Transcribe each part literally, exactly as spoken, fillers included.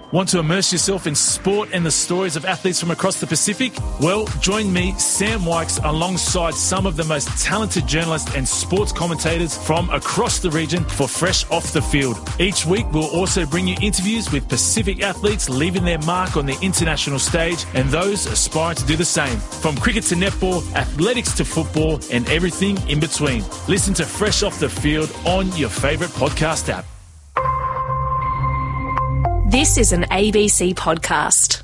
Want to immerse yourself in sport and the stories of athletes from across the Pacific? Well, join me, Sam Wykes, alongside some of the most talented journalists and sports commentators from across the region for Fresh Off the Field. Each week, we'll also bring you interviews with Pacific athletes leaving their mark on the international stage and those aspiring to do the same. From cricket to netball, athletics to football, and everything in between. Listen to Fresh Off the Field on your favourite podcast app. This is an A B C podcast.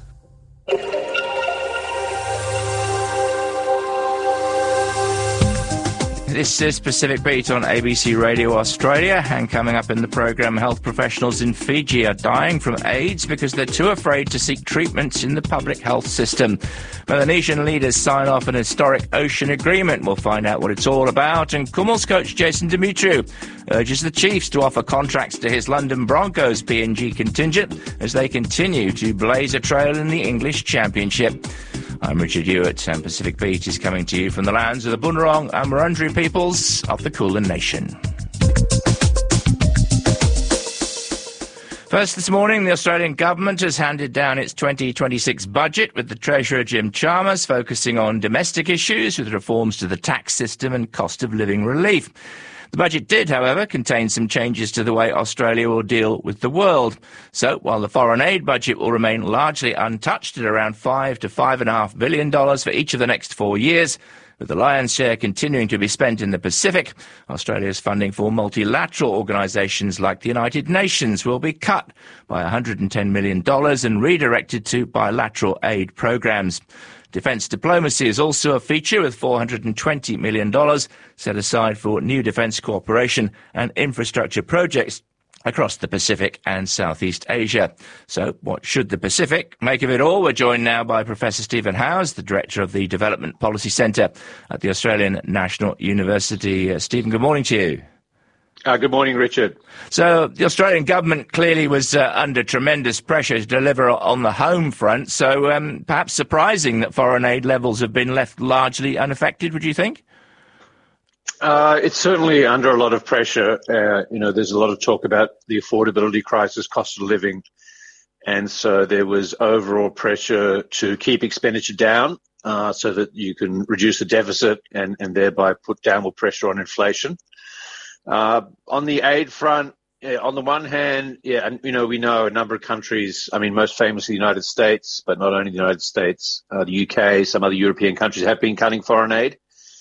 This is Pacific Beat on A B C Radio Australia, and coming up in the programme, health professionals in Fiji are dying from AIDS because they're too afraid to seek treatments in the public health system. Melanesian leaders sign off an historic ocean agreement. We'll find out what it's all about. And Kumul's coach Jason Demetriou urges the Chiefs to offer contracts to his London Broncos P N G contingent as they continue to blaze a trail in the English Championship. I'm Richard Hewitt, and Pacific Beat is coming to you from the lands of the Bunurong and Wurundjeri peoples of the Kulin Nation. First this morning, the Australian government has handed down its twenty twenty-six budget, with the Treasurer Jim Chalmers focusing on domestic issues with reforms to the tax system and cost of living relief. The budget did, however, contain some changes to the way Australia will deal with the world. So, while the foreign aid budget will remain largely untouched at around five to five and a half billion dollars for each of the next four years, with the lion's share continuing to be spent in the Pacific, Australia's funding for multilateral organisations like the United Nations will be cut by one hundred ten million dollars and redirected to bilateral aid programs. Defence diplomacy is also a feature, with four hundred twenty million dollars set aside for new defence cooperation and infrastructure projects across the Pacific and Southeast Asia. So what should the Pacific make of it all? We're joined now by Professor Stephen Howes, the Director of the Development Policy Centre at the Australian National University. Uh, Stephen, good morning to you. Uh, good morning, Richard. So the Australian government clearly was uh, under tremendous pressure to deliver on the home front, so um, perhaps surprising that foreign aid levels have been left largely unaffected, would you think? Uh, it's certainly under a lot of pressure. Uh, you know, there's a lot of talk about the affordability crisis, cost of living, and so there was overall pressure to keep expenditure down uh, so that you can reduce the deficit and, and thereby put downward pressure on inflation. Uh, on the aid front, yeah, on the one hand, yeah, and you know, we know a number of countries, I mean, most famously the United States, but not only the United States, uh, the U K, some other European countries have been cutting foreign aid.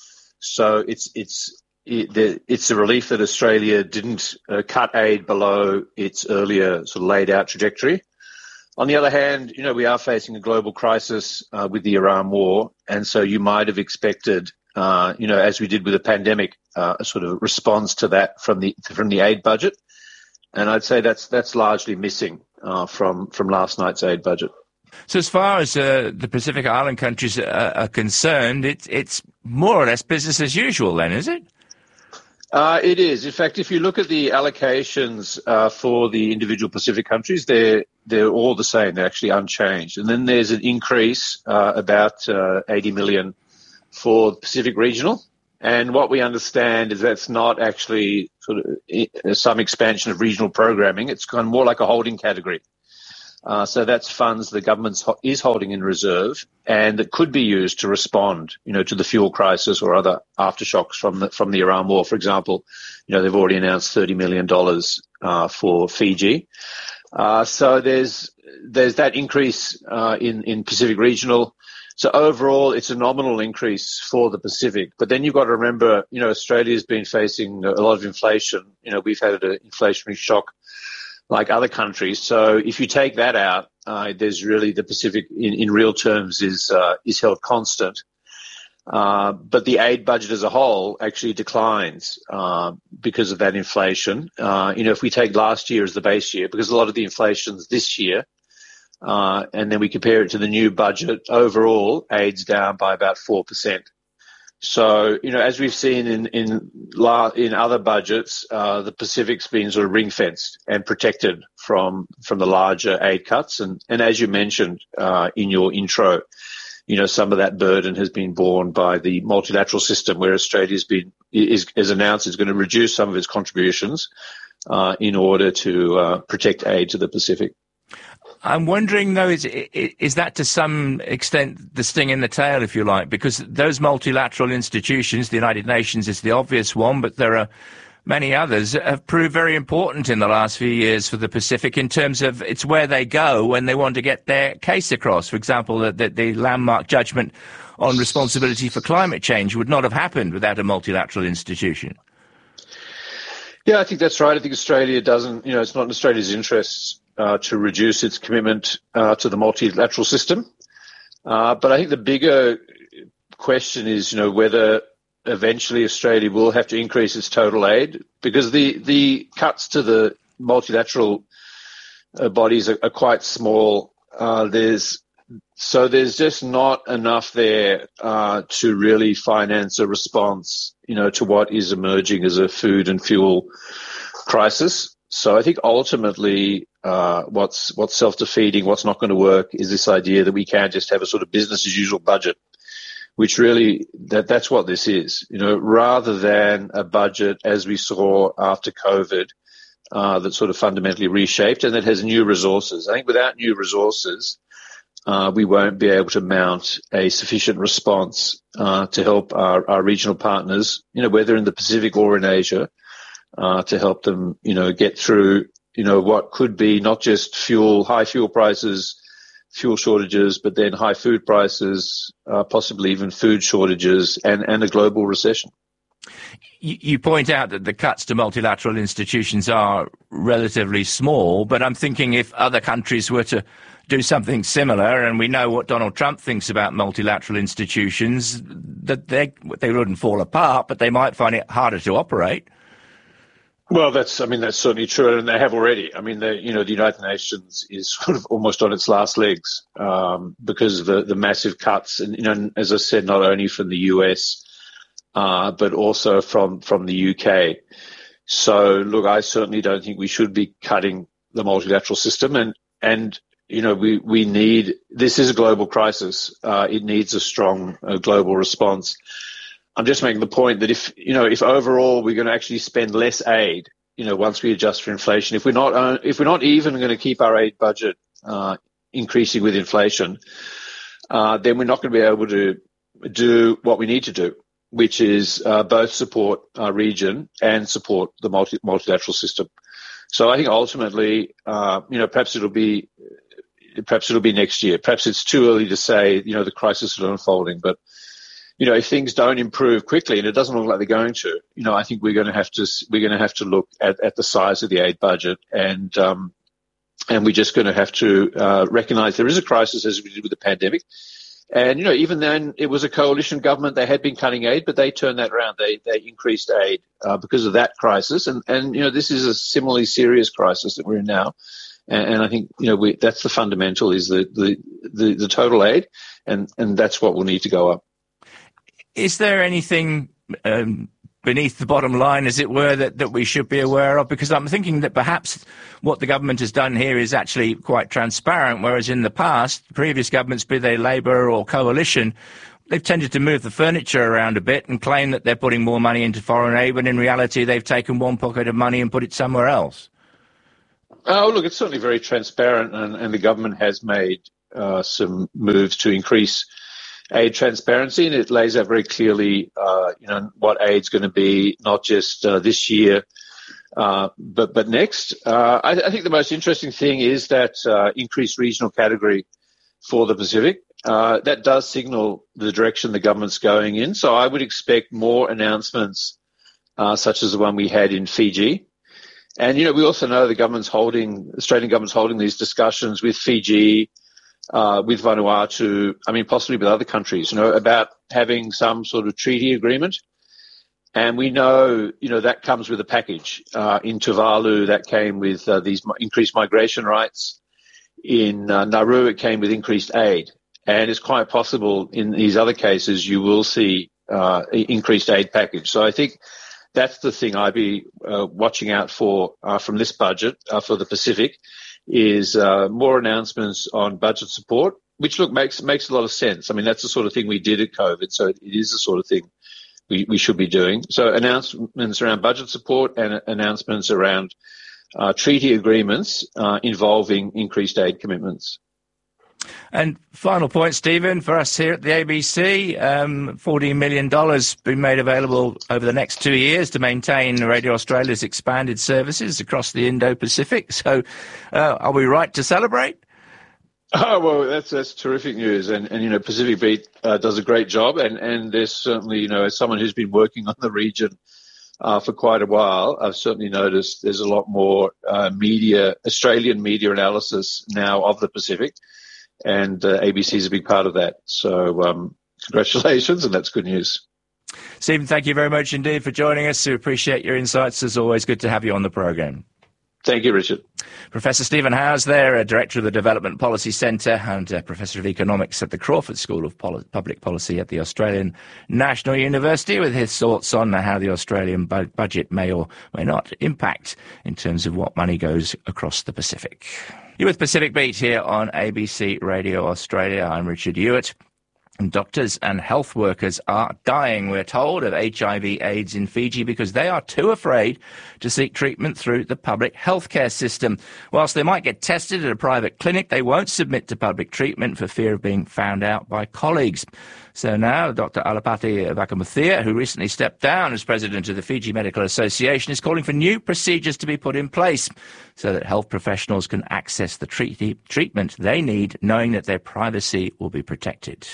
So it's it's it, it's a relief that Australia didn't uh, cut aid below its earlier sort of laid out trajectory. On the other hand, you know, we are facing a global crisis uh, with the Iran war, and so you might have expected, uh, you know, as we did with the pandemic, uh, a sort of response to that from the from the aid budget. And I'd say that's that's largely missing uh, from from last night's aid budget. So as far as uh, the Pacific Island countries are, are concerned, it's it's more or less business as usual then, is it? Uh, it is. In fact, if you look at the allocations uh, for the individual Pacific countries, they're they're all the same. They're actually unchanged. And then there's an increase uh, about uh, eighty million for the Pacific Regional. And what we understand is that's not actually sort of some expansion of regional programming. It's kind of more like a holding category. Uh, so that's funds the government ho- is holding in reserve and that could be used to respond, you know, to the fuel crisis or other aftershocks from the, from the Iran war. For example, you know, they've already announced thirty million dollars uh, for Fiji. Uh, so there's there's that increase uh, in, in Pacific Regional. So overall, it's a nominal increase for the Pacific. But then you've got to remember, you know, Australia's been facing a lot of inflation. You know, we've had an inflationary shock like other countries. So if you take that out, uh, there's really the Pacific in, in real terms is uh, is held constant. Uh, but the aid budget as a whole actually declines uh, because of that inflation. Uh, you know, if we take last year as the base year, because a lot of the inflation's this year, uh, and then we compare it to the new budget, overall, aid's down by about four percent. So, you know, as we've seen in in, la- in other budgets, uh, the Pacific's been sort of ring-fenced and protected from from the larger aid cuts. And, and as you mentioned uh, in your intro, you know, some of that burden has been borne by the multilateral system, where Australia's been is, is announced it's going to reduce some of its contributions uh, in order to uh, protect aid to the Pacific. I'm wondering, though, is, is that to some extent the sting in the tail, if you like? Because those multilateral institutions, the United Nations is the obvious one, but there are many others, have proved very important in the last few years for the Pacific in terms of it's where they go when they want to get their case across. For example, the, the, the landmark judgment on responsibility for climate change would not have happened without a multilateral institution. Yeah, I think that's right. I think Australia doesn't, you know, it's not in Australia's interests uh, to reduce its commitment uh, to the multilateral system. Uh, but I think the bigger question is, you know, whether eventually Australia will have to increase its total aid, because the, the cuts to the multilateral uh, bodies are, are quite small. Uh, there's so there's just not enough there uh, to really finance a response, you know, to what is emerging as a food and fuel crisis. So I think ultimately uh, what's what's self-defeating, what's not going to work is this idea that we can't just have a sort of business as usual budget, which really, that that's what this is, you know, rather than a budget as we saw after COVID uh, that sort of fundamentally reshaped and that has new resources. I think without new resources, uh, we won't be able to mount a sufficient response uh, to help our, our regional partners, you know, whether in the Pacific or in Asia, uh, to help them, you know, get through, you know, what could be not just fuel, high fuel prices, fuel shortages, but then high food prices, uh, possibly even food shortages and, and a global recession. You, you point out that the cuts to multilateral institutions are relatively small, but I'm thinking if other countries were to do something similar, and we know what Donald Trump thinks about multilateral institutions, that they, they wouldn't fall apart, but they might find it harder to operate. Well, that's, I mean, that's certainly true, and they have already. I mean, they, you know, the United Nations is sort of almost on its last legs um, because of the, the massive cuts, and, you know, as I said, not only from the U S, uh, but also from, from the U K. So, look, I certainly don't think we should be cutting the multilateral system, and, and you know, we, we need, this is a global crisis. Uh, it needs a strong uh, global response. I'm just making the point that if, you know, if overall we're going to actually spend less aid, you know, once we adjust for inflation, if we're not, uh, if we're not even going to keep our aid budget, uh, increasing with inflation, uh, then we're not going to be able to do what we need to do, which is, uh, both support our region and support the multi, multilateral system. So I think ultimately, uh, you know, perhaps it'll be, perhaps it'll be next year. Perhaps it's too early to say, you know, the crisis is unfolding, but, you know, if things don't improve quickly, and it doesn't look like they're going to, you know, I think we're going to have to we're going to have to look at, at the size of the aid budget, and um, and we're just going to have to uh, recognise there is a crisis, as we did with the pandemic. And you know, even then, it was a coalition government. They had been cutting aid, but they turned that around. They they increased aid uh, because of that crisis. And and you know, this is a similarly serious crisis that we're in now. And, and I think you know we, that's the fundamental is the the the, the total aid, and and that's what will need to go up. Is there anything um, beneath the bottom line, as it were, that, that we should be aware of? Because I'm thinking that perhaps what the government has done here is actually quite transparent, whereas in the past, previous governments, be they Labour or coalition, they've tended to move the furniture around a bit and claim that they're putting more money into foreign aid, when in reality they've taken one pocket of money and put it somewhere else. Oh, look, it's certainly very transparent, and, and the government has made uh, some moves to increase aid transparency, and it lays out very clearly, uh, you know, what aid's going to be, not just uh, this year, uh, but but next. Uh, I, I think the most interesting thing is that uh, increased regional category for the Pacific. Uh, that does signal the direction the government's going in. So I would expect more announcements, uh, such as the one we had in Fiji. And you know, we also know the government's holding, Australian government's holding these discussions with Fiji, Uh, with Vanuatu, I mean, possibly with other countries, you know, about having some sort of treaty agreement. And we know, you know, that comes with a package. Uh, in Tuvalu, that came with uh, these increased migration rights. In uh, Nauru, it came with increased aid. And it's quite possible in these other cases you will see uh, increased aid package. So I think that's the thing I'd be uh, watching out for uh, from this budget uh, for the Pacific. Is uh, more announcements on budget support, which, look, makes makes a lot of sense. I mean, that's the sort of thing we did at COVID, so it is the sort of thing we, we should be doing. So announcements around budget support and announcements around uh, treaty agreements uh, involving increased aid commitments. And final point, Stephen, for us here at the A B C, um, fourteen million dollars been made available over the next two years to maintain Radio Australia's expanded services across the Indo-Pacific. So uh, are we right to celebrate? Oh, well, that's that's terrific news. And, and you know, Pacific Beat uh, does a great job. And, and there's certainly, you know, as someone who's been working on the region uh, for quite a while, I've certainly noticed there's a lot more uh, media, Australian media analysis now of the Pacific. And uh, A B C is a big part of that. So um, congratulations, and that's good news. Stephen, thank you very much indeed for joining us. We appreciate your insights. As always, good to have you on the program. Thank you, Richard. Professor Stephen Howes there, uh, Director of the Development Policy Centre and uh, Professor of Economics at the Crawford School of Poli- Public Policy at the Australian National University, with his thoughts on uh, how the Australian bu- budget may or may not impact in terms of what money goes across the Pacific. You're with Pacific Beat here on A B C Radio Australia. I'm Richard Hewitt. And doctors and health workers are dying, we're told, of H I V AIDS in Fiji because they are too afraid to seek treatment through the public healthcare system. Whilst they might get tested at a private clinic, they won't submit to public treatment for fear of being found out by colleagues. So now Doctor Alapati Vakamuthia, who recently stepped down as president of the Fiji Medical Association, is calling for new procedures to be put in place so that health professionals can access the treat- treatment they need, knowing that their privacy will be protected.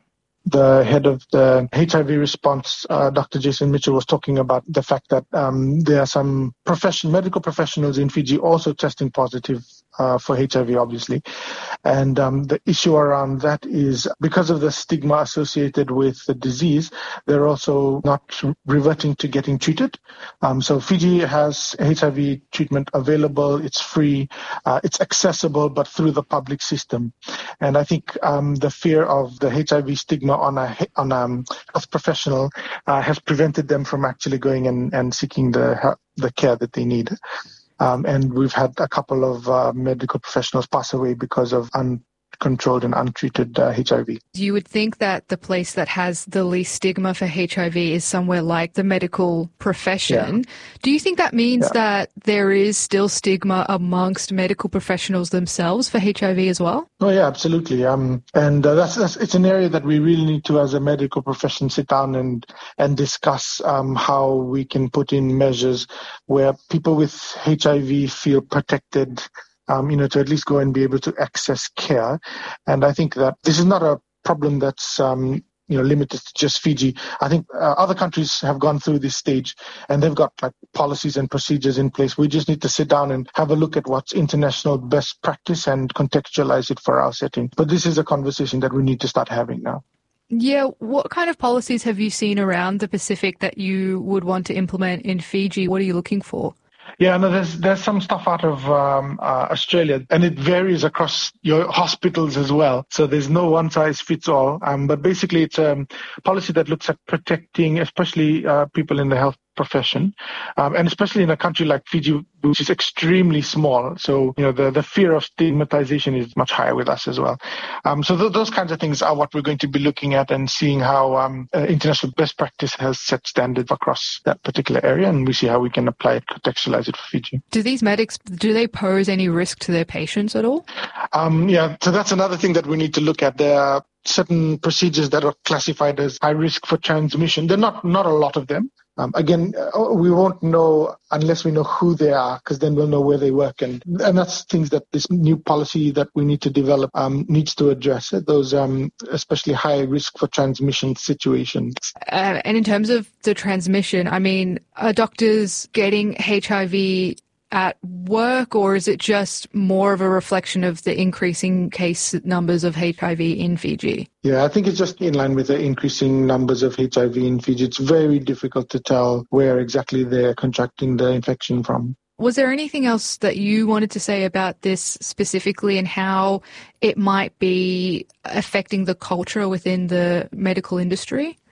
The head of the H I V response, uh, Doctor Jason Mitchell, was talking about the fact that um, there are some profession, medical professionals in Fiji also testing positive uh, for H I V, obviously. And um, the issue around that is because of the stigma associated with the disease, they're also not reverting to getting treated. Um, so Fiji has H I V treatment available. It's free. Uh, it's accessible, but through the public system. And I think um, the fear of the H I V stigma on a on a health professional uh, has prevented them from actually going and, and seeking the the care that they need. Um, and we've had a couple of uh, medical professionals pass away because of uncontrolled and untreated uh, H I V. You would think that the place that has the least stigma for H I V is somewhere like the medical profession. Yeah. Do you think that means yeah. that there is still stigma amongst medical professionals themselves for H I V as well? Oh, yeah, absolutely. Um, and uh, that's, that's it's an area that we really need to, as a medical profession, sit down and and discuss um, how we can put in measures where people with H I V feel protected, um, you know, to at least go and be able to access care. And I think that this is not a problem that's um, you know, limited to just Fiji. I think uh, other countries have gone through this stage and they've got like policies and procedures in place. We just need to sit down and have a look at what's international best practice and contextualize it for our setting. But this is a conversation that we need to start having now. Yeah, what kind of policies have you seen around the Pacific that you would want to implement in Fiji? What are you looking for? Yeah, no, there's there's some stuff out of um, uh, Australia, and it varies across your hospitals as well. So there's no one size fits all. Um, but basically, it's a policy that looks at protecting, especially uh, people in the health profession, um, and especially in a country like Fiji, which is extremely small. So, you know, the, the fear of stigmatization is much higher with us as well. Um, so th- those kinds of things are what we're going to be looking at and seeing how um, uh, international best practice has set standards across that particular area, and we see how we can apply it, contextualize it for Fiji. Do these medics, do they pose any risk to their patients at all? Um, yeah, so that's another thing that we need to look at. There are certain procedures that are classified as high risk for transmission. There are not, not a lot of them. Um, again, uh, we won't know unless we know who they are, because then we'll know where they work. And, and that's things that this new policy that we need to develop um, needs to address, uh, those um, especially high risk for transmission situations. Uh, and in terms of the transmission, I mean, are doctors getting H I V at work, or is it just more of a reflection of the increasing case numbers of H I V in Fiji? Yeah, I think it's just in line with the increasing numbers of H I V in Fiji. It's very difficult to tell where exactly they're contracting the infection from. Was there anything else that you wanted to say about this specifically and how it might be affecting the culture within the medical industry?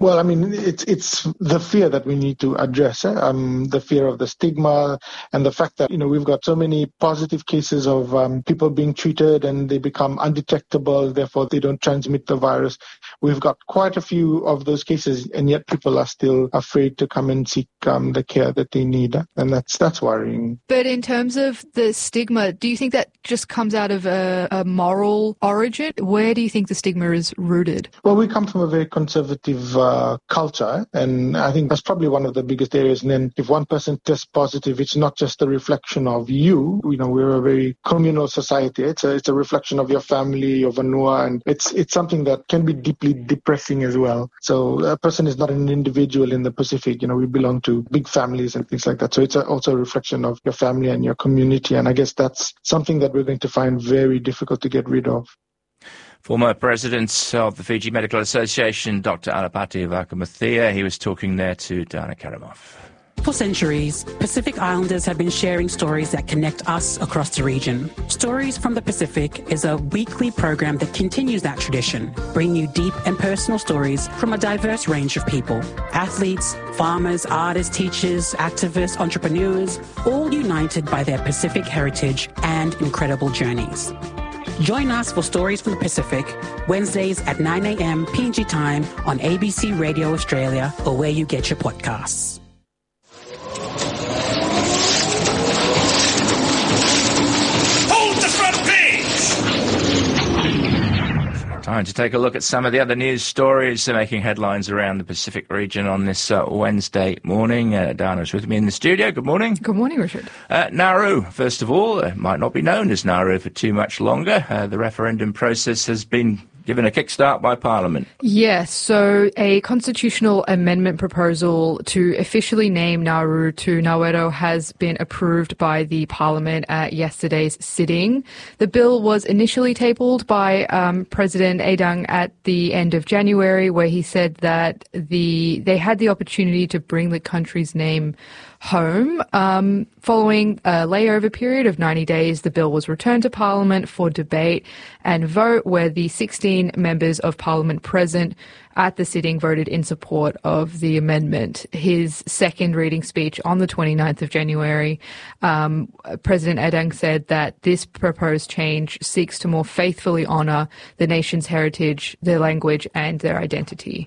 Well, I mean, it's it's the fear that we need to address, eh? um, the fear of the stigma and the fact that, you know, we've got so many positive cases of um, people being treated and they become undetectable, therefore they don't transmit the virus. We've got quite a few of those cases, and yet people are still afraid to come and seek um, the care that they need, and that's that's worrying. But in terms of the stigma, do you think that just comes out of a, a moral origin? Where do you think the stigma is rooted? Well, we come from a very conservative uh, culture, and I think that's probably one of the biggest areas. And then if one person tests positive, it's not just a reflection of you. You know, we're a very communal society. It's a, it's a reflection of your family, your vanua, and it's it's something that can be deeply depressing as well. So a person is not an individual in the Pacific. You know, we belong to big families and things like that. So it's a, also a reflection of your family and your community. And I guess that's something that we're going to find very difficult to get rid of. Former President of the Fiji Medical Association, Doctor Alapati Vakamathia, he was talking there to Dana Karimov. For centuries, Pacific Islanders have been sharing stories that connect us across the region. Stories from the Pacific is a weekly program that continues that tradition, bringing you deep and personal stories from a diverse range of people. Athletes, farmers, artists, teachers, activists, entrepreneurs, all united by their Pacific heritage and incredible journeys. Join us for Stories from the Pacific, Wednesdays at nine a.m. P N G time on A B C Radio Australia or where you get your podcasts. Time to take a look at some of the other news stories making headlines around the Pacific region on this uh, Wednesday morning. Uh, Dana's with me in the studio. Good morning. Good morning, Richard. Uh, Nauru, first of all, uh, might not be known as Nauru for too much longer. Uh, the referendum process has been given a kickstart by Parliament. Yes, so a constitutional amendment proposal to officially name Nauru to Ngauero has been approved by the Parliament at yesterday's sitting. The bill was initially tabled by um, President Adang at the end of January, where he said that the they had the opportunity to bring the country's name home. Um, following a layover period of ninety days, the bill was returned to Parliament for debate and vote, where the sixteen members of Parliament present at the sitting voted in support of the amendment. His second reading speech on the twenty-ninth of January, um, President Adang said that this proposed change seeks to more faithfully honour the nation's heritage, their language and their identity.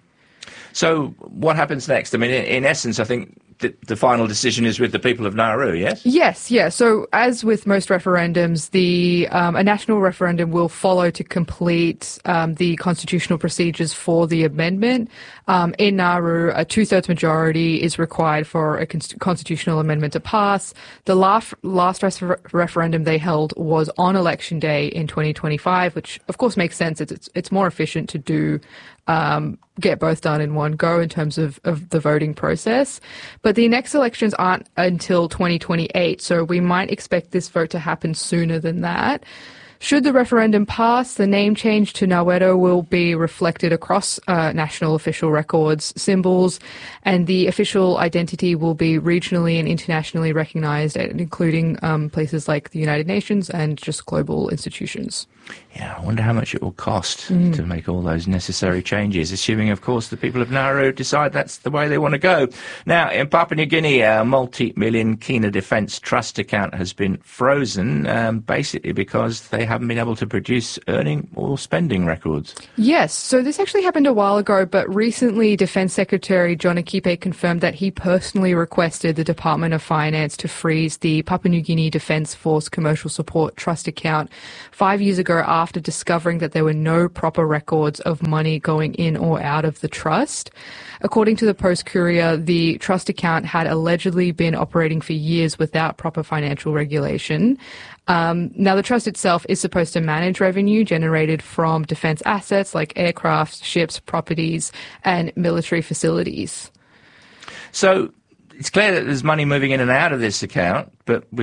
So what happens next? I mean, in, in essence, I think the, the final decision is with the people of Nauru, yes? Yes, yeah. So as with most referendums, the um, a national referendum will follow to complete um, the constitutional procedures for the amendment. Um, in Nauru, a two-thirds majority is required for a const- constitutional amendment to pass. The last, last refer- referendum they held was on election day in twenty twenty-five, which of course makes sense. It's, it's, it's more efficient to do Um, get both done in one go in terms of, of the voting process. But the next elections aren't until twenty twenty-eight, so we might expect this vote to happen sooner than that. Should the referendum pass, the name change to Ngauero will be reflected across uh, national official records, symbols, and the official identity will be regionally and internationally recognised, including um, places like the United Nations and just global institutions. Yeah, I wonder how much it will cost mm. to make all those necessary changes, assuming, of course, the people of Nauru decide that's the way they want to go. Now, in Papua New Guinea, a multi-million Kina Defence Trust account has been frozen, um, basically because they haven't been able to produce earning or spending records. Yes, so this actually happened a while ago, but recently Defence Secretary John Akipe confirmed that he personally requested the Department of Finance to freeze the Papua New Guinea Defence Force Commercial Support Trust account five years ago after discovering that there were no proper records of money going in or out of the trust. According to the Post-Courier, the trust account had allegedly been operating for years without proper financial regulation. Um, now, the trust itself is supposed to manage revenue generated from defence assets like aircraft, ships, properties, and military facilities. So it's clear that there's money moving in and out of this account, but with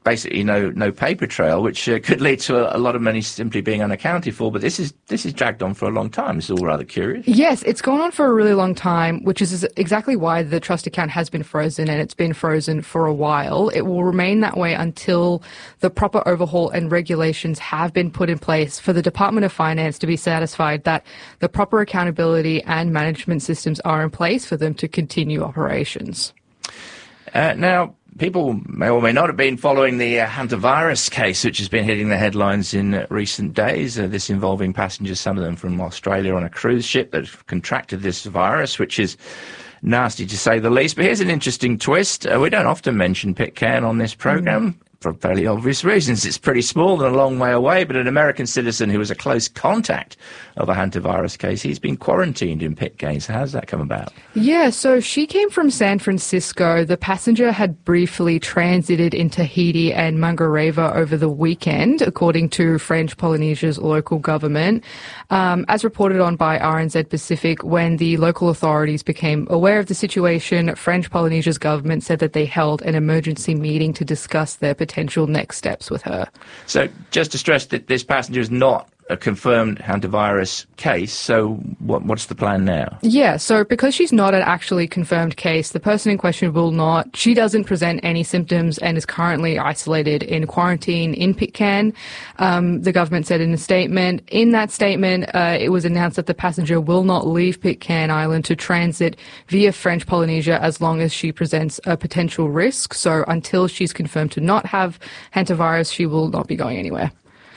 basically no no paper trail, which uh, could lead to a, a lot of money simply being unaccounted for. But this is this is dragged on for a long time. It's all rather curious. Yes, it's gone on for a really long time, which is exactly why the trust account has been frozen, and it's been frozen for a while. It will remain that way until the proper overhaul and regulations have been put in place for the Department of Finance to be satisfied that the proper accountability and management systems are in place for them to continue operations. Uh, now, people may or may not have been following the uh, hantavirus case, which has been hitting the headlines in uh, recent days. Uh, this involving passengers, some of them from Australia, on a cruise ship that have contracted this virus, which is nasty to say the least. But here's an interesting twist. Uh, we don't often mention Pitcairn on this program. Mm. For fairly obvious reasons. It's pretty small and a long way away, but an American citizen who was a close contact of a hantavirus case, he's been quarantined in Pitcairn. So how does that come about? Yeah, so she came from San Francisco. The passenger had briefly transited in Tahiti and Mangareva over the weekend, according to French Polynesia's local government. Um, as reported on by R N Z Pacific, when the local authorities became aware of the situation, French Polynesia's government said that they held an emergency meeting to discuss their potential next steps with her. So just to stress that this passenger is not a confirmed hantavirus case, so what, what's the plan now? Yeah, so because she's not an actually confirmed case, the person in question will not, she doesn't present any symptoms and is currently isolated in quarantine in Pitcairn. Um, the government said in a statement. In that statement, uh, it was announced that the passenger will not leave Pitcairn Island to transit via French Polynesia as long as she presents a potential risk. So until she's confirmed to not have hantavirus, she will not be going anywhere.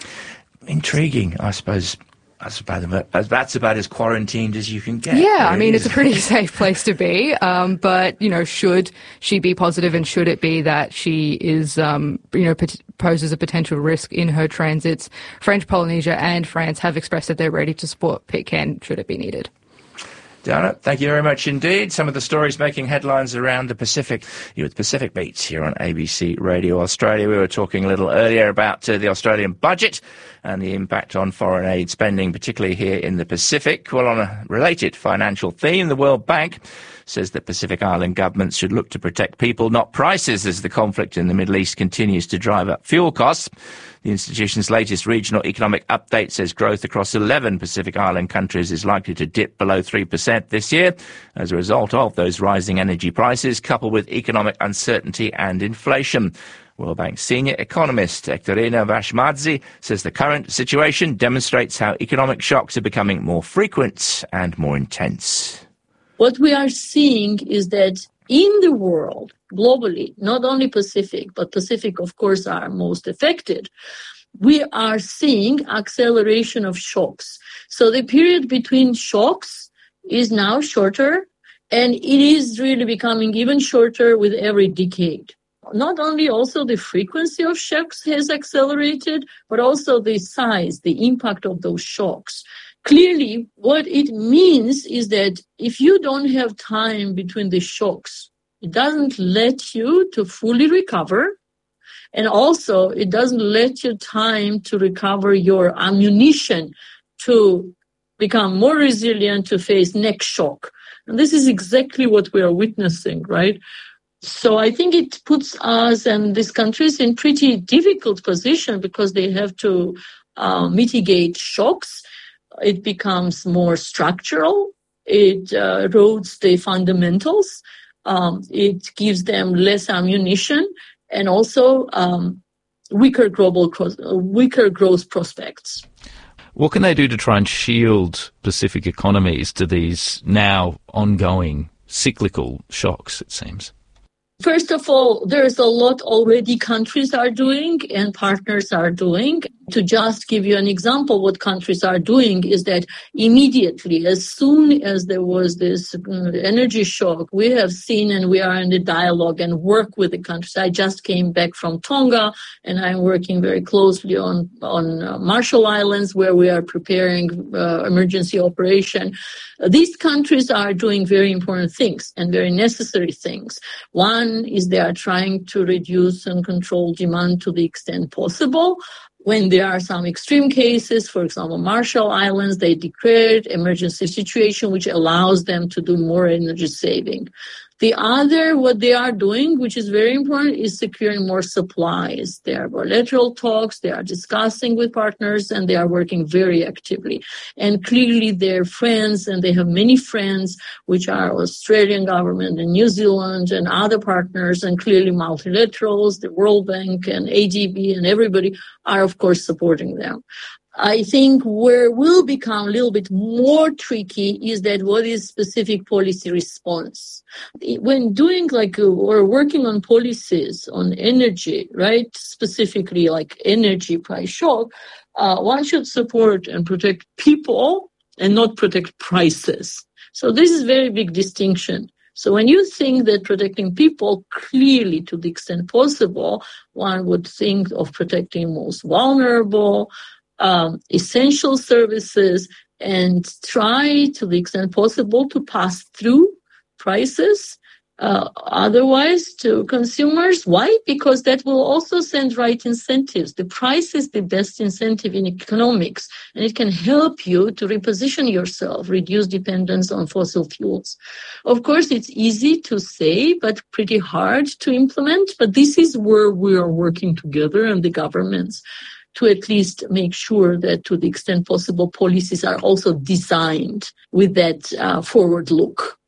Intriguing, I suppose. That's about, that's about as quarantined as you can get. Yeah, really. I mean, it's a pretty safe place to be. Um, but, you know, should she be positive and should it be that she is, um, you know, pot- poses a potential risk in her transits, French Polynesia and France have expressed that they're ready to support Pitcairn should it be needed. Diana, thank you very much indeed. Some of the stories making headlines around the Pacific. You're with Pacific Beats here on A B C Radio Australia. We were talking a little earlier about uh, the Australian budget and the impact on foreign aid spending, particularly here in the Pacific. Well, on a related financial theme, the World Bank says that Pacific Island governments should look to protect people, not prices, as the conflict in the Middle East continues to drive up fuel costs. The institution's latest regional economic update says growth across eleven Pacific Island countries is likely to dip below three percent this year as a result of those rising energy prices, coupled with economic uncertainty and inflation. World Bank senior economist Ekterina Vashmadze says the current situation demonstrates how economic shocks are becoming more frequent and more intense. What we are seeing is that in the world, globally, not only Pacific, but Pacific, of course, are most affected, we are seeing acceleration of shocks. So the period between shocks is now shorter, and it is really becoming even shorter with every decade. Not only also the frequency of shocks has accelerated, but also the size, the impact of those shocks. Clearly, what it means is that if you don't have time between the shocks, it doesn't let you to fully recover. And also, it doesn't let you time to recover your ammunition to become more resilient to face next shock. And this is exactly what we are witnessing, right? So I think it puts us and these countries in pretty difficult position because they have to uh, mitigate shocks. It becomes more structural. It uh, erodes the fundamentals. Um, it gives them less ammunition and also um, weaker global, weaker growth prospects. What can they do to try and shield Pacific economies to these now ongoing cyclical shocks, it seems? First of all, there's a lot already countries are doing and partners are doing. To just give you an example, what countries are doing is that immediately, as soon as there was this energy shock, we have seen and we are in the dialogue and work with the countries. I just came back from Tonga and I'm working very closely on, on uh, Marshall Islands where we are preparing uh, emergency operation. Uh, these countries are doing very important things and very necessary things. One is they are trying to reduce and control demand to the extent possible. When there are some extreme cases, for example, Marshall Islands, they declared emergency situation, which allows them to do more energy saving. The other, what they are doing, which is very important, is securing more supplies. There are bilateral talks, they are discussing with partners, and they are working very actively. And clearly they're friends, and they have many friends, which are Australian government and New Zealand and other partners, and clearly multilaterals, the World Bank and A D B and everybody are, of course, supporting them. I think where it will become a little bit more tricky is that what is specific policy response? When doing like, or working on policies on energy, right, specifically like energy price shock, uh, one should support and protect people and not protect prices. So this is a very big distinction. So when you think that protecting people, clearly to the extent possible, one would think of protecting most vulnerable, Um, essential services, and try to the extent possible to pass through prices uh, otherwise to consumers. Why? Because that will also send right incentives. The price is the best incentive in economics, and it can help you to reposition yourself, reduce dependence on fossil fuels. Of course, it's easy to say, but pretty hard to implement. But this is where we are working together, and the governments, to at least make sure that to the extent possible, policies are also designed with that uh, forward look.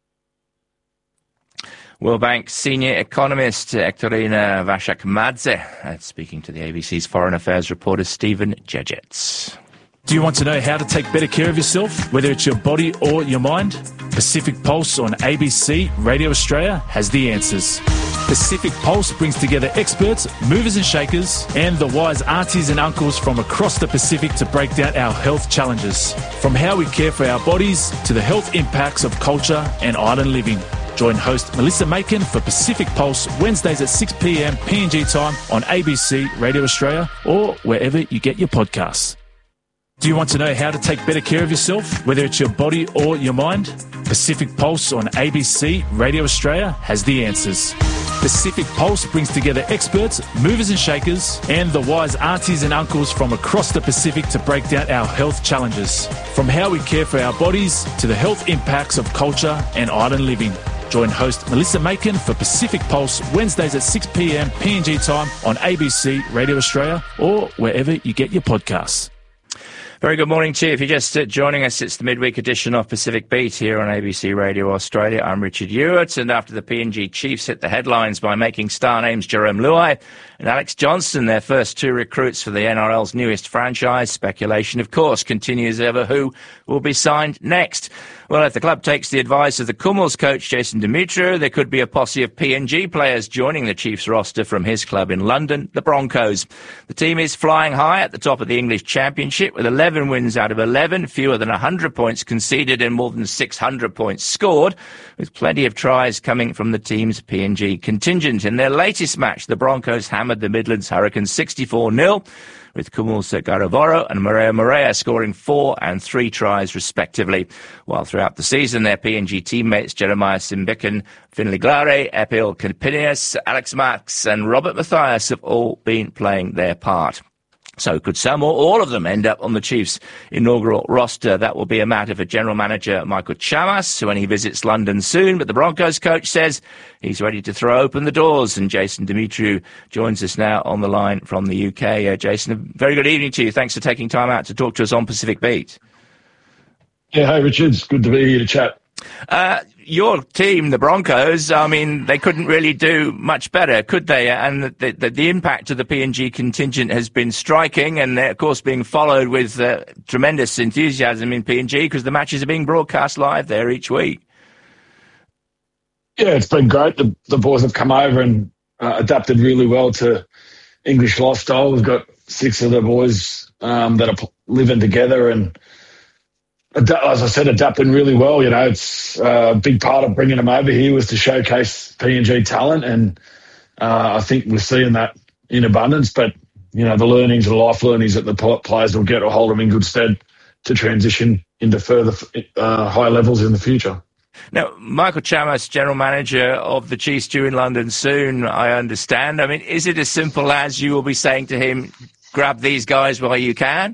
World Bank senior economist Ekterina Vashakmadze, uh, speaking to the A B C's Foreign Affairs reporter Stephen Jejets. Do you want to know how to take better care of yourself, whether it's your body or your mind? Pacific Pulse on A B C Radio Australia has the answers. Pacific Pulse brings together experts, movers and shakers, and the wise aunties and uncles from across the Pacific to break down our health challenges. From how we care for our bodies to the health impacts of culture and island living. Join host Melissa Macon for Pacific Pulse Wednesdays at six p.m. P N G time on A B C Radio Australia or wherever you get your podcasts. Do you want to know how to take better care of yourself, whether it's your body or your mind? Pacific Pulse on A B C Radio Australia has the answers. Pacific Pulse brings together experts, movers and shakers, and the wise aunties and uncles from across the Pacific to break down our health challenges. From how we care for our bodies to the health impacts of culture and island living. Join host Melissa Macon for Pacific Pulse Wednesdays at six p.m. P N G time on A B C Radio Australia or wherever you get your podcasts. Very good morning to you. If you're just uh, joining us, it's the midweek edition of Pacific Beat here on A B C Radio Australia. I'm Richard Ewart, and after the P N G Chiefs hit the headlines by making star names Jerome Luai and Alex Johnston their first two recruits for the N R L's newest franchise, speculation, of course, continues over who will be signed next. Well, if the club takes the advice of the Kumuls coach Jason Demetriou, there could be a posse of P N G players joining the Chiefs roster from his club in London, the Broncos. The team is flying high at the top of the English Championship with eleven wins out of eleven, fewer than one hundred points conceded and more than six hundred points scored, with plenty of tries coming from the team's P N G contingent. In their latest match, the Broncos hammered the Midlands Hurricanes sixty-four nil, with Kumuls Garavoro and Maria Morea scoring four and three tries respectively. While throughout the season, their P N G teammates Jeremiah Simbican, Finlay Glare, Epil Kapinius, Alex Max and Robert Mathias have all been playing their part. So could some or all of them end up on the Chiefs' inaugural roster? That will be a matter for General Manager Michael Chamas when he visits London soon. But the Broncos coach says he's ready to throw open the doors. And Jason Demetriou joins us now on the line from the U K. Uh, Jason, a very good evening to you. Thanks for taking time out to talk to us on Pacific Beat. Yeah, hi Richard. It's good to be here to chat. Uh, your team, the Broncos, I mean, they couldn't really do much better, could they? And the, the, the impact of the P N G contingent has been striking and, of course, being followed with uh, tremendous enthusiasm in P N G because the matches are being broadcast live there each week. Yeah, it's been great. The, the boys have come over and uh, adapted really well to English lifestyle. We've got six of the boys um, that are living together and, as I said, adapting really well. You know, it's uh, a big part of bringing them over here was to showcase P N G talent, and uh, I think we're seeing that in abundance. But, you know, the learnings, the life learnings that the players will get will hold them in good stead to transition into further uh, high levels in the future. Now, Michael Chamas, General Manager of the Chiefs, due in London soon, I understand. I mean, is it as simple as you will be saying to him, grab these guys while you can?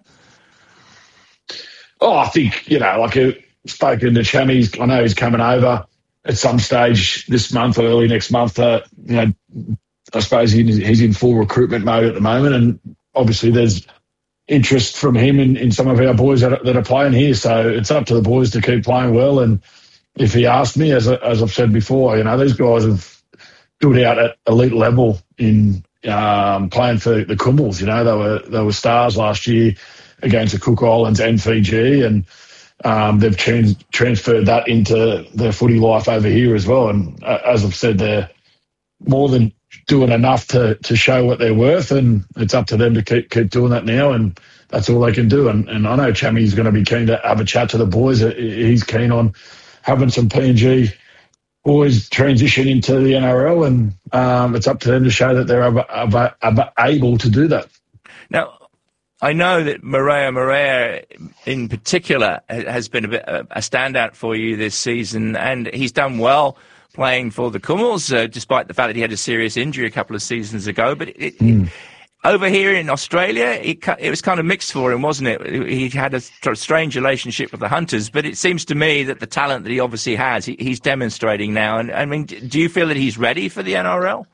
Oh, I think, you know, like I've spoken to Chammy, I know he's coming over. at some stage this month or early next month, uh, you know, I suppose he, he's in full recruitment mode at the moment, and obviously there's interest from him in, in some of our boys that are, that are playing here. So it's up to the boys to keep playing well. And if he asked me, as as I've said before, you know, these guys have stood out at elite level in um, playing for the Kumuls. You know, they were they were stars last year against the Cook Islands and Fiji, and um, they've trans- transferred that into their footy life over here as well. And uh, as I've said, they're more than doing enough to, to show what they're worth, and it's up to them to keep keep doing that now, and that's all they can do. And, and I know Chammy's going to be keen to have a chat to the boys. He's keen on having some P N G boys transition into the N R L, and um, it's up to them to show that they're ab- ab- ab- able to do that. Now, I know that Maria Maria in particular has been a, bit, a standout for you this season, and he's done well playing for the Kumuls, uh, despite the fact that he had a serious injury a couple of seasons ago. But it, mm. it, over here in Australia, it, it was kind of mixed for him, wasn't it? He had a strange relationship with the Hunters, but it seems to me that the talent that he obviously has, he, he's demonstrating now. And I mean, do you feel that he's ready for the N R L?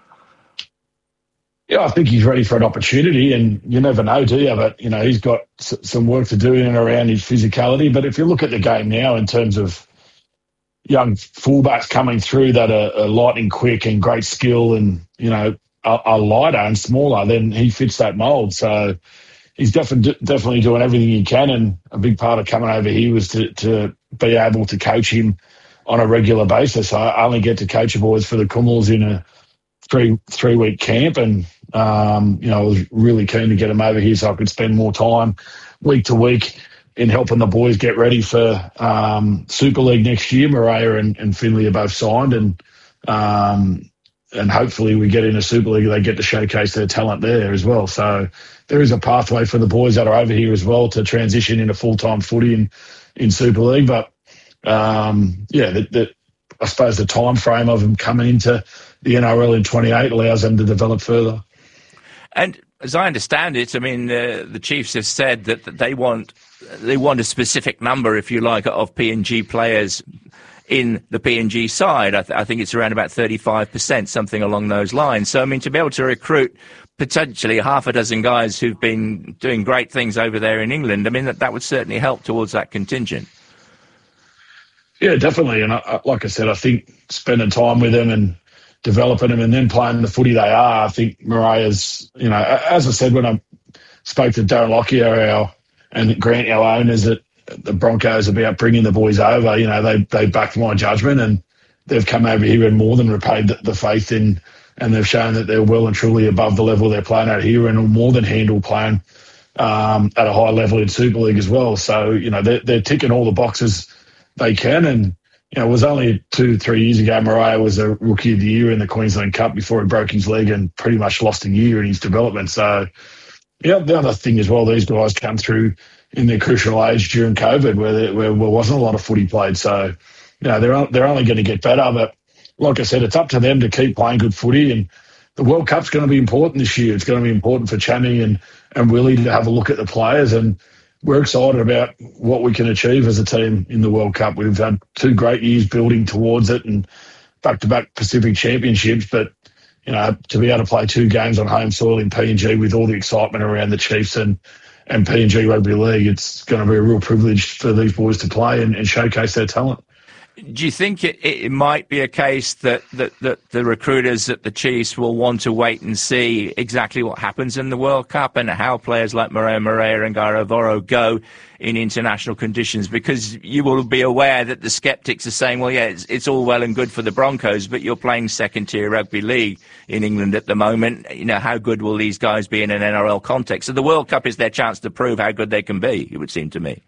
Yeah, I think he's ready for an opportunity, and you never know, do you? But, you know, he's got s- some work to do in and around his physicality. But if you look at the game now in terms of young fullbacks coming through that are, are lightning quick and great skill and, you know, are, are lighter and smaller, then he fits that mould. So he's definitely definitely doing everything he can, and a big part of coming over here was to, to be able to coach him on a regular basis. I only get to coach the boys for the Kumuls in a three three week camp, and um, you know, I was really keen to get him over here so I could spend more time week to week in helping the boys get ready for um, Super League next year. Maria and, and Finley are both signed, and um, and hopefully we get into Super League, they get to showcase their talent there as well. So there is a pathway for the boys that are over here as well to transition into full-time footy in, in Super League. But um, yeah, the, the, I suppose the time frame of them coming into the N R L in twenty-eight allows them to develop further. And as I understand it, I mean, uh, the Chiefs have said that, that they want they want a specific number, if you like, of P N G players in the P N G side. I, th- I think it's around about thirty-five percent, something along those lines. So, I mean, to be able to recruit potentially half a dozen guys who've been doing great things over there in England, I mean, that, that would certainly help towards that contingent. Yeah, definitely. And I, like I said, I think spending time with them and developing them and then playing the footy they are, I think Maria's, you know, as I said when I spoke to Darren Lockyer our, and Grant, our owners at the Broncos, about bringing the boys over, you know, they they backed my judgment, and they've come over here and more than repaid the, the faith in, and they've shown that they're well and truly above the level they're playing at here, and will more than handle playing um, at a high level in Super League as well. So, you know, they're, they're ticking all the boxes they can. And you know, it was only two, three years ago Maria was a Rookie of the Year in the Queensland Cup before he broke his leg and pretty much lost a year in his development. So, yeah, the other thing as well, these guys come through in their crucial age during COVID where there, where there wasn't a lot of footy played. So, you know, they're, they're only going to get better. But like I said, it's up to them to keep playing good footy. And the World Cup's going to be important this year. It's going to be important for Chammy and, and Willie to have a look at the players. And we're excited about what we can achieve as a team in the World Cup. We've had two great years building towards it and back-to-back Pacific Championships. But, you know, to be able to play two games on home soil in P N G with all the excitement around the Chiefs and, and P N G Rugby League, it's going to be a real privilege for these boys to play and, and showcase their talent. Do you think it, it might be a case that, that, that the recruiters at the Chiefs will want to wait and see exactly what happens in the World Cup and how players like Maria Maria and Garavoro go in international conditions? Because you will be aware that the sceptics are saying, well, yeah, it's, it's all well and good for the Broncos, but you're playing second-tier rugby league in England at the moment. You know, how good will these guys be in an N R L context? So the World Cup is their chance to prove how good they can be, it would seem to me.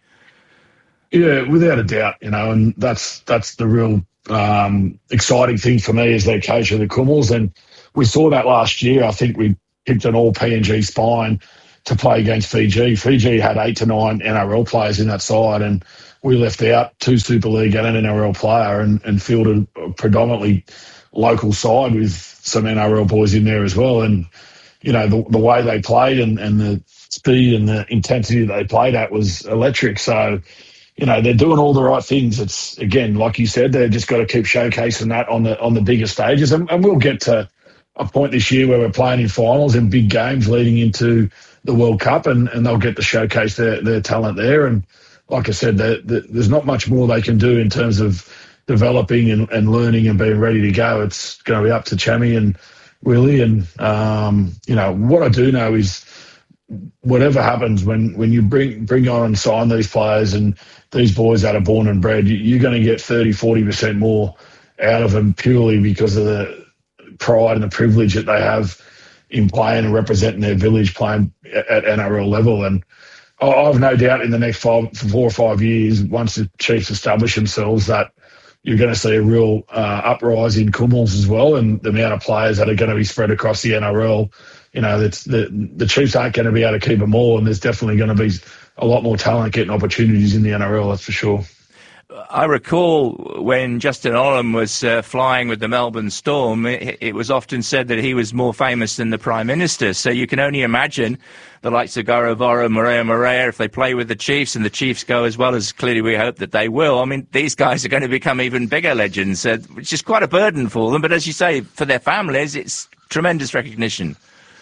Yeah, without a doubt, you know, and that's that's the real um, exciting thing for me as their coach of the Kumuls. And we saw that last year. I think we picked an all P N G spine to play against Fiji. Fiji had eight to nine N R L players in that side, and we left out two Super League and an N R L player and, and fielded a predominantly local side with some N R L boys in there as well. And, you know, the, the way they played and, and the speed and the intensity they played at was electric. So, you know, they're doing all the right things. It's, again, like you said, they've just got to keep showcasing that on the on the bigger stages. And, and we'll get to a point this year where we're playing in finals and big games leading into the World Cup, and, and they'll get to showcase their, their talent there. And like I said, they're, they're, there's not much more they can do in terms of developing and, and learning and being ready to go. It's going to be up to Chammy and Willie. And, um, you know, what I do know is whatever happens when, when you bring bring on and sign these players and these boys that are born and bred, you, you're going to get thirty, forty percent more out of them purely because of the pride and the privilege that they have in playing and representing their village, playing at N R L level. And I've no doubt in the next five, four or five years, once the Chiefs establish themselves, that you're going to see a real uh, uprise in Kumuls as well, and the amount of players that are going to be spread across the N R L. You know, it's, the, the Chiefs aren't going to be able to keep them all, and there's definitely going to be a lot more talent getting opportunities in the N R L, that's for sure. I recall when Justin Olam was uh, flying with the Melbourne Storm, it, it was often said that he was more famous than the Prime Minister. So you can only imagine the likes of Goro Voro, Maria Maria, if they play with the Chiefs and the Chiefs go as well as clearly we hope that they will. I mean, these guys are going to become even bigger legends, uh, which is quite a burden for them. But as you say, for their families, it's tremendous recognition.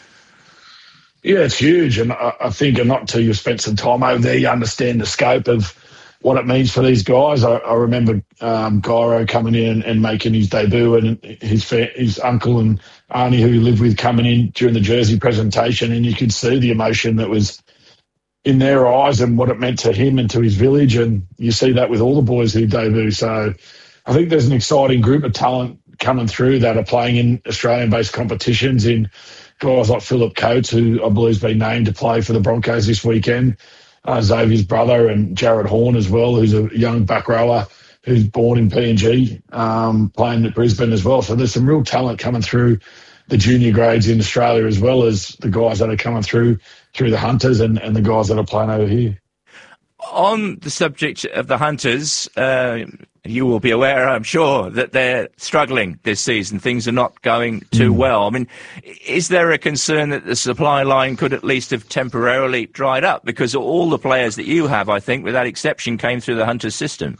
Yeah, it's huge. And I, I think, and not until you've spent some time over there, you understand the scope of what it means for these guys. I, I remember um, Gyro coming in and, and making his debut, and his his uncle and Arnie, who he lived with, coming in during the jersey presentation, and you could see the emotion that was in their eyes and what it meant to him and to his village, and you see that with all the boys who debut. So I think there's an exciting group of talent coming through that are playing in Australian-based competitions, in guys like Philip Coates, who I believe has been named to play for the Broncos this weekend, Uh, Xavier's brother, and Jared Horn as well, who's a young back rower who's born in P N G, um, playing at Brisbane as well. So there's some real talent coming through the junior grades in Australia, as well as the guys that are coming through through the Hunters and, and the guys that are playing over here. On the subject of the Hunters, uh, you will be aware, I'm sure, that they're struggling this season. Things are not going too mm. well. I mean, is there a concern that the supply line could at least have temporarily dried up? Because all the players that you have, I think, without exception, came through the Hunters system.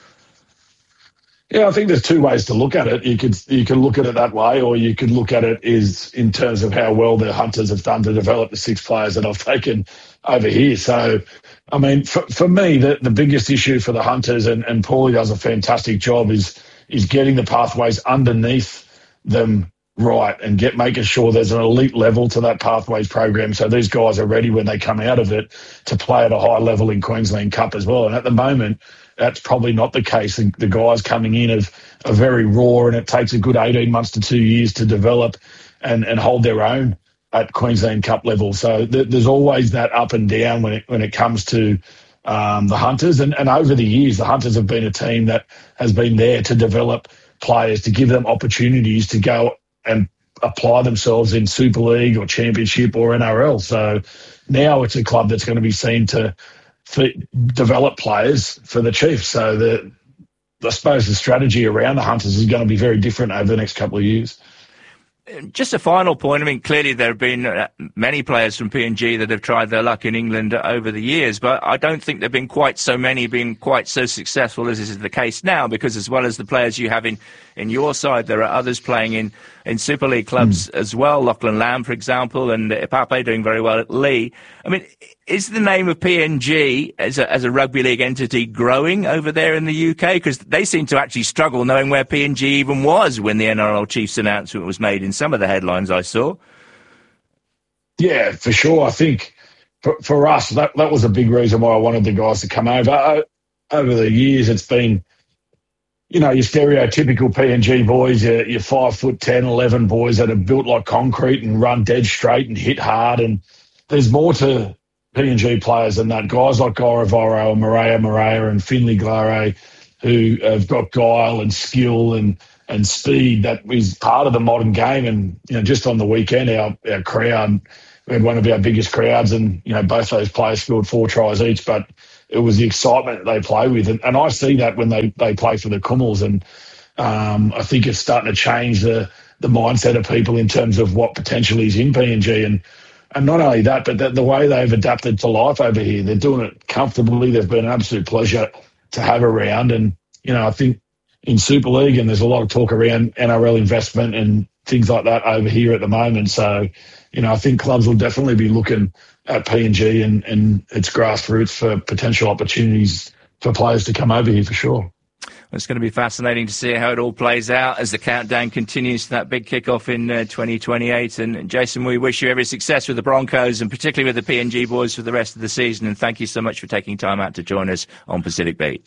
Yeah, I think there's two ways to look at it. You could you can look at it that way, or you could look at it is in terms of how well the Hunters have done to develop the six players that I've taken over here. So, I mean, for, for me, the, the biggest issue for the Hunters, and, and Paulie does a fantastic job, is is getting the pathways underneath them right and get making sure there's an elite level to that pathways program, so these guys are ready when they come out of it to play at a high level in Queensland Cup as well. And at the moment, that's probably not the case. The, the guys coming in have, are very raw, and it takes a good eighteen months to two years to develop and, and hold their own at Queensland Cup level. So th- there's always that up and down when it when it comes to um, the Hunters. And, and over the years, the Hunters have been a team that has been there to develop players, to give them opportunities to go and apply themselves in Super League or Championship or N R L. So now it's a club that's going to be seen to develop players for the Chiefs. So the, I suppose the strategy around the Hunters is going to be very different over the next couple of years. Just a final point. I mean, clearly there have been many players from P N G that have tried their luck in England over the years, but I don't think there have been quite so many being quite so successful as is the case now, because as well as the players you have in, in your side, there are others playing in, in Super League clubs mm. as well. Lachlan Lamb, for example, and Ipape doing very well at Lee. I mean, is the name of P N G as a, as a rugby league entity growing over there in the U K? Because they seem to actually struggle knowing where P N G even was when the N R L Chiefs announcement was made in some of the headlines I saw. Yeah, for sure. I think for, for us, that, that was a big reason why I wanted the guys to come over. Over the years, it's been, you know, your stereotypical P N G boys, your, your five foot ten, eleven boys that are built like concrete and run dead straight and hit hard. And there's more to P N G players than that. Guys like Goro Voro and Maria Maria and Finley Glare, who have got guile and skill and, and speed that is part of the modern game. And, you know, just on the weekend, our, our crowd, we had one of our biggest crowds, and, you know, both those players scored four tries each, but it was the excitement that they play with. And, and I see that when they, they play for the Kumuls. And um, I think it's starting to change the, the mindset of people in terms of what potentially is in P N G. And And not only that, but the, the way they've adapted to life over here. They're doing it comfortably. They've been an absolute pleasure to have around. And, you know, I think in Super League, and there's a lot of talk around N R L investment and things like that over here at the moment. So, you know, I think clubs will definitely be looking at P N G and, and its grassroots for potential opportunities for players to come over here for sure. It's going to be fascinating to see how it all plays out as the countdown continues to that big kickoff in uh, twenty twenty-eight. And Jason, we wish you every success with the Broncos and particularly with the P N G boys for the rest of the season. And thank you so much for taking time out to join us on Pacific Beat.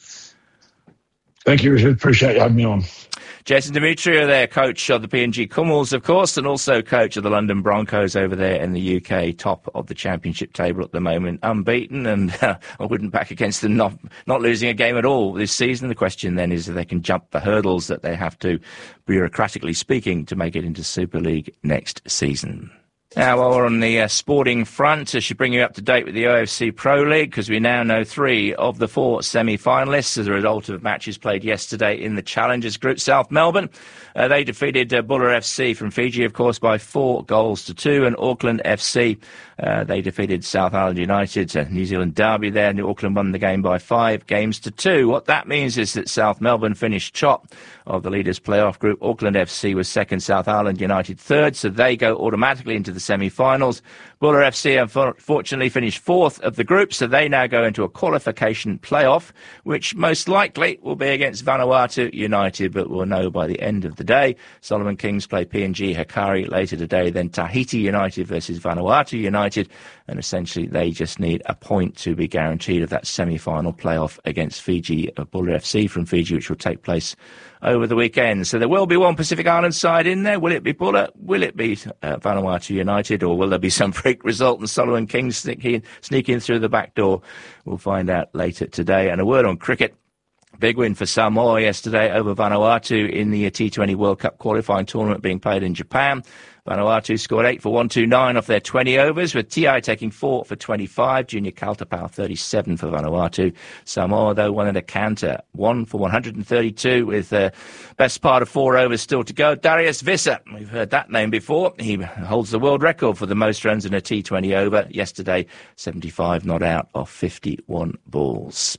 Thank you, Richard. Appreciate you having me on. Jason Demetriou there, coach of the P N G Kumuls, of course, and also coach of the London Broncos over there in the U K, top of the championship table at the moment, unbeaten, and uh, I wouldn't back against them not, not losing a game at all this season. The question then is if they can jump the hurdles that they have to, bureaucratically speaking, to make it into Super League next season. Now, while we're on the uh, sporting front, I should bring you up to date with the O F C Pro League because we now know three of the four semi-finalists as a result of matches played yesterday in the Challengers Group. South Melbourne, uh, they defeated uh, Buller F C from Fiji, of course, by four goals to two, and Auckland F C, uh, they defeated South Island United, uh, New Zealand derby there, and Auckland won the game by five games to two. What that means is that South Melbourne finished top of the Leaders Playoff Group. Auckland F C was second, South Island United third, so they go automatically into the semi-finals. Buller F C unfortunately finished fourth of the group, so they now go into a qualification playoff, which most likely will be against Vanuatu United, but we'll know by the end of the day. Solomon Kings play P N G Hikari later today, then Tahiti United versus Vanuatu United, and essentially they just need a point to be guaranteed of that semi-final playoff against Fiji, uh, Buller F C from Fiji, which will take place over the weekend. So there will be one Pacific Island side in there. Will it be Buller? Will it be uh, Vanuatu United? Or will there be some freak result and Solomon Kings sneak in, sneak in through the back door? We'll find out later today. And a word on cricket. Big win for Samoa yesterday over Vanuatu in the T twenty World Cup qualifying tournament being played in Japan. Vanuatu scored eight for one two nine off their twenty overs, with T I taking four for twenty-five. Junior Kaltapau thirty-seven for Vanuatu. Samoa, though, won at a canter, one for one hundred thirty-two, with the uh, best part of four overs still to go. Darius Visser, we've heard that name before. He holds the world record for the most runs in a T twenty over. Yesterday, seventy-five not out of fifty-one balls.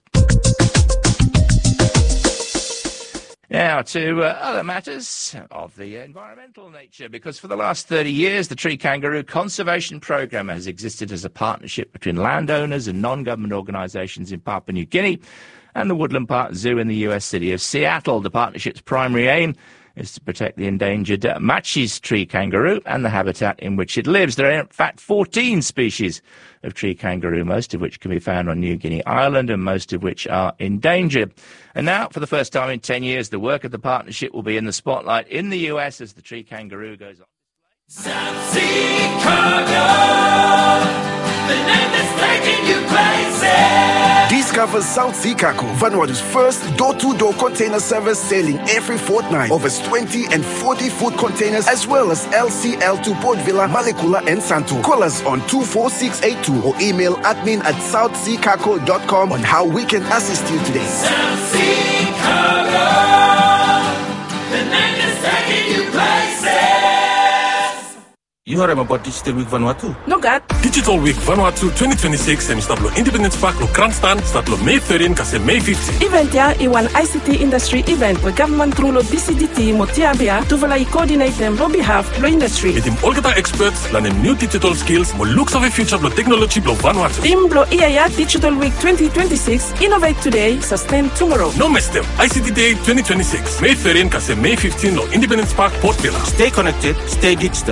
Now to uh, other matters of the environmental nature, because for the last thirty years, the Tree Kangaroo Conservation Programme has existed as a partnership between landowners and non-government organisations in Papua New Guinea and the Woodland Park Zoo in the U S city of Seattle. The partnership's primary aim is to protect the endangered uh, Matschie's tree kangaroo and the habitat in which it lives. There are, in fact, fourteen species of tree kangaroo, most of which can be found on New Guinea Island and most of which are endangered. And now, for the first time in ten years, the work of the partnership will be in the spotlight in the U S as the tree kangaroo goes on. South Sea Cargo, the name that's taking you places. Discover South Sea Cargo, Vanuatu's first door-to-door container service, sailing every fortnight. Over twenty and forty foot containers, as well as L C L to Port Vila, Malekula and Santo. Call us on two four six eight two or email admin at south sea cargo dot com on how we can assist you today. South Sea Cargo, the name that's taking you places. You heard about Digital Week Vanuatu? No, God. Digital Week Vanuatu twenty twenty-six and start lo Independence Park lo Krantstaan start lo May thirteenth kasi May fifteenth. Event ya iwan I C T industry event where government through lo D C D T mo tiabia to valai coordinate them on behalf lo industry. Met him olgeta experts learn new digital skills mo looks of a future lo technology lo Vanuatu. Team lo I A I A Digital Week twenty twenty-six innovate today, sustain tomorrow. No miss them. I C T Day twenty twenty-six May thirteenth kasi May fifteenth lo Independence Park Port Vila. Stay connected, stay digital.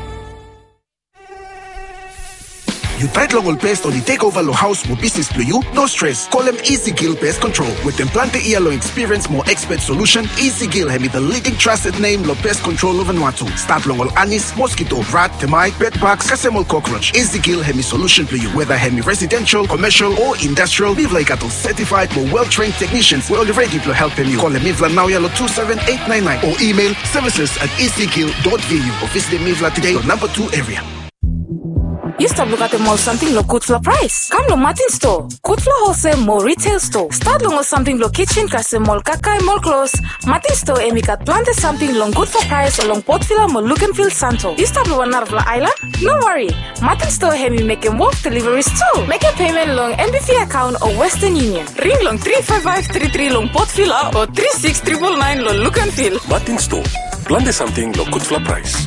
You tried long pest or the takeover lo house mo business plo you? No stress. Call them Easy Gill Pest Control. With them plante ear lo experience more expert solution, Easy Gill have the leading trusted name lo pest control of Vanuatu. Start long anis, mosquito, rat, termite, bed bugs, kasemol cockroach. Easy Gill have solution plo you. Whether hemi residential, commercial or industrial, live like at certified more well-trained technicians. We're ready to help them you. Call them Mivla now yellow two seven eight nine nine or email services at easygill dot v u or visit Mivla today, number two area. You stop look at the mall something lo good for price. Come lo Martin store. Good for wholesale mall retail store. Start long something lo kitchen kase mall kakai mall clothes. Martin store emikat plante something long good for price along Port Vila mall look and feel Santo. You stop lo Narvla Island? No worry. Martin store hemi make a walk deliveries too. Make a payment long M B F account or Western Union. Ring long three five five three three long Port Vila or three six nine nine nine lo look and feel. Martin store. Plante something lo good for price.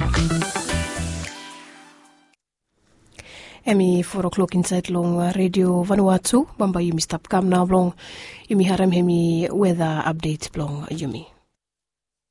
Emi four o'clock inside long radio Vanuatu. Bamba yumi stop cam now long. Yumi haram hemi weather update long yumi.